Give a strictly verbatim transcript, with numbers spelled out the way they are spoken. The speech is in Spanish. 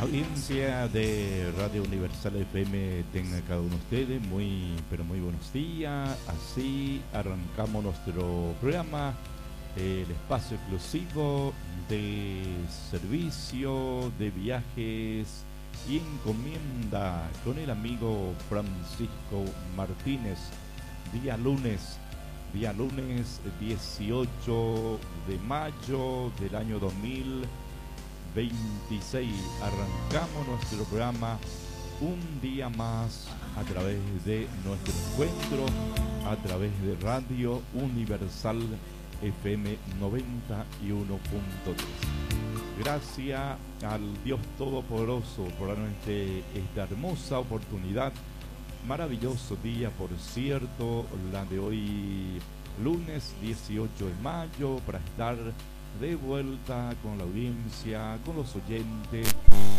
Audiencia de Radio Universal F M, tenga cada uno de ustedes muy, pero muy buenos días. Así arrancamos nuestro programa, el espacio exclusivo de servicio de viajes y encomienda con el amigo Francisco Martínez. Día lunes, día lunes dieciocho de mayo del año dos mil veintiséis. Arrancamos nuestro programa un día más a través de nuestro encuentro, a través de Radio Universal F M noventa y uno punto tres. Gracias al Dios Todopoderoso por darnos este, esta hermosa oportunidad. Maravilloso día, por cierto, la de hoy, lunes dieciocho de mayo, para estar de vuelta con la audiencia, con los oyentes,